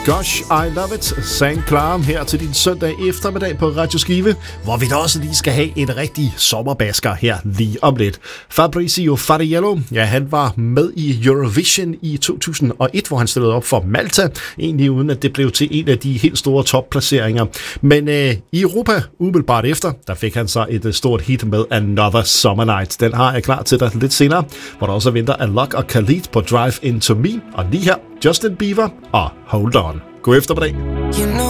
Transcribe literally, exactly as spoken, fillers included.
Gosh, I Love It, sang Clara her til din søndag eftermiddag på Radio Skive, hvor vi da også lige skal have en rigtig sommerbasker her lige om lidt. Fabrizio Fariello, ja, han var med i Eurovision i to tusind og et, hvor han stillede op for Malta, egentlig uden at det blev til en af de helt store topplaceringer. Men øh, i Europa, umiddelbart efter, der fik han så et stort hit med Another Summer Night. Den har jeg klar til dig lidt senere, hvor der også venter Alok og Khalid på Drive Into Me, og lige her Justin Bieber og Hold On. God eftermiddag.